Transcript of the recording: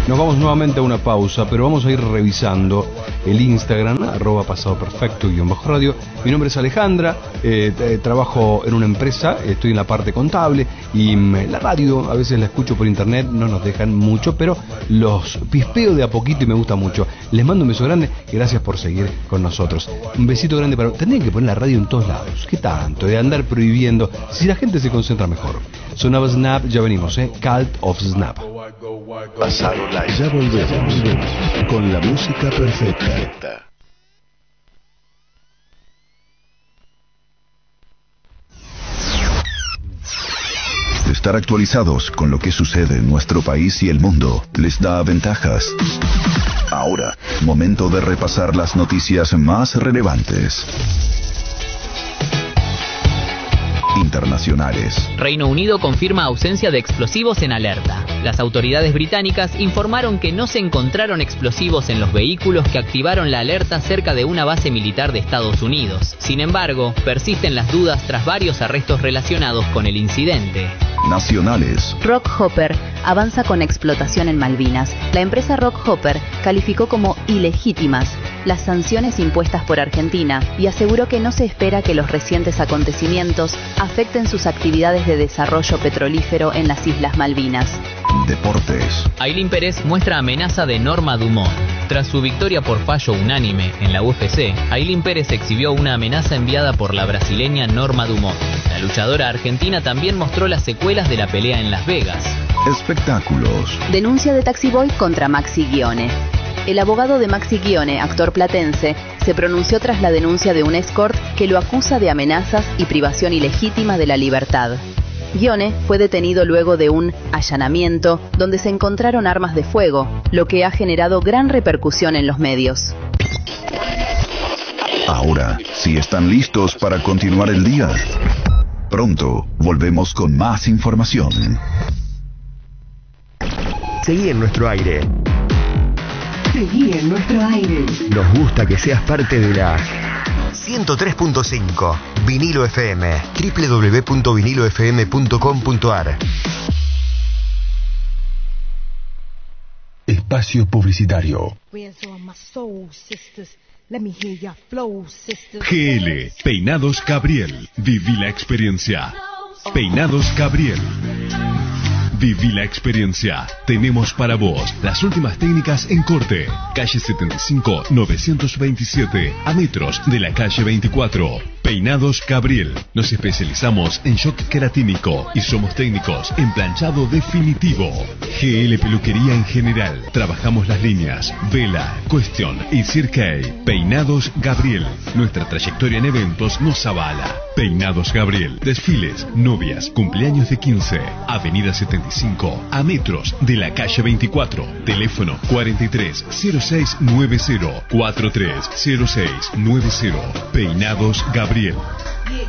Nos vamos nuevamente a una pausa, pero vamos a ir revisando el Instagram, @pasadoperfecto_radio. Mi nombre es Alejandra, trabajo en una empresa, estoy en la parte contable y la radio a veces la escucho por internet, no nos dejan mucho, pero los pispeo de a poquito y me gusta mucho. Les mando un beso grande y gracias por seguir con nosotros. Un besito grande para... Tendrían que poner la radio en todos lados. ¿Qué tanto? De andar prohibiendo. Si la gente se concentra mejor. Sonaba Snap, ya venimos, Cult of Snap. Pasado Live. Ya volvemos con la música perfecta. Estar actualizados con lo que sucede en nuestro país y el mundo les da ventajas. Ahora, momento de repasar las noticias más relevantes. Internacionales. Reino Unido confirma ausencia de explosivos en alerta. Las autoridades británicas informaron que no se encontraron explosivos en los vehículos que activaron la alerta cerca de una base militar de Estados Unidos. Sin embargo, persisten las dudas tras varios arrestos relacionados con el incidente. Nacionales. Rockhopper avanza con explotación en Malvinas. La empresa Rockhopper calificó como ilegítimas las sanciones impuestas por Argentina y aseguró que no se espera que los recientes acontecimientos afecten sus actividades de desarrollo petrolífero en las Islas Malvinas. Deportes. Ailín Pérez muestra amenaza de Norma Dumont. Tras su victoria por fallo unánime en la UFC, Ailín Pérez exhibió una amenaza enviada por la brasileña Norma Dumont. La luchadora argentina también mostró las secuelas de la pelea en Las Vegas. Espectáculos. Denuncia de Taxi Boy contra Maxi Ghione. El abogado de Maxi Ghione, actor platense, se pronunció tras la denuncia de un escort que lo acusa de amenazas y privación ilegítima de la libertad. Ghione fue detenido luego de un allanamiento donde se encontraron armas de fuego, lo que ha generado gran repercusión en los medios. Ahora, si están listos para continuar el día, pronto volvemos con más información. Seguí en nuestro aire. Seguí en nuestro aire. Nos gusta que seas parte de la 103.5 Vinilo FM, www.vinilofm.com.ar. Espacio publicitario. GL, Peinados Gabriel. Viví la experiencia. Peinados Gabriel. Viví la experiencia. Tenemos para vos las últimas técnicas en corte. Calle 75, 927, a metros de la calle 24. Peinados Gabriel. Nos especializamos en shock queratínico y somos técnicos en planchado definitivo. GL Peluquería en general. Trabajamos las líneas Vela, Question y Cirque. Peinados Gabriel. Nuestra trayectoria en eventos nos avala. Peinados Gabriel. Desfiles, novias, cumpleaños de 15. Avenida 75, a metros de la calle 24. Teléfono 430690, 430690. Peinados Gabriel.